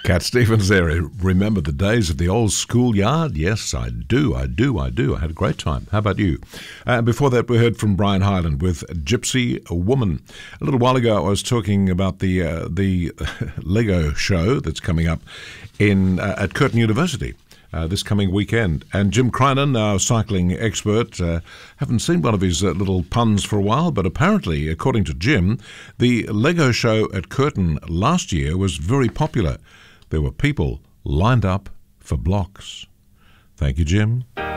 Cat Stevens there. Remember the days of the old schoolyard? Yes, I do. I had a great time. How about you? Before that, we heard from Brian Hyland with Gypsy Woman. A little while ago, I was talking about the Lego show that's coming up at Curtin University. This coming weekend. And Jim Crinan, our cycling expert, haven't seen one of his little puns for a while, but apparently, according to Jim, the Lego show at Curtin last year was very popular. There were people lined up for blocks. Thank you, Jim.